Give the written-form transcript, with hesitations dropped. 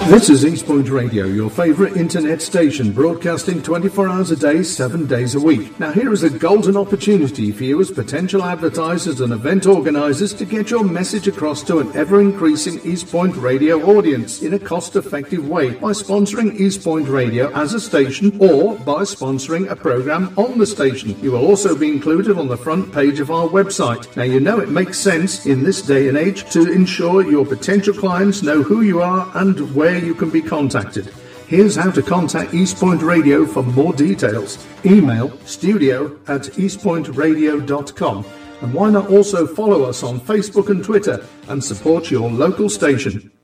This is East Point Radio, your favourite internet station, broadcasting 24 hours a day, 7 days a week. Now here is a golden opportunity for you as potential advertisers and event organisers to get your message across to an ever-increasing East Point Radio audience in a cost-effective way by sponsoring East Point Radio as a station or by sponsoring a programme on the station. You will also be included on the front page of our website. Now you know it makes sense in this day and age to ensure your potential clients know who you are and where you can be contacted. Here's how to contact East Point Radio for more details. Email studio@eastpointradio.com, and why not also follow us on Facebook and Twitter and support your local station.